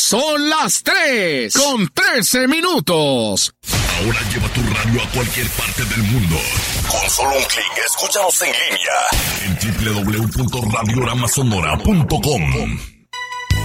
Son las 3:13. Ahora lleva tu radio a cualquier parte del mundo. Con solo un clic, escúchanos en línea en www.radiogramasonora.com.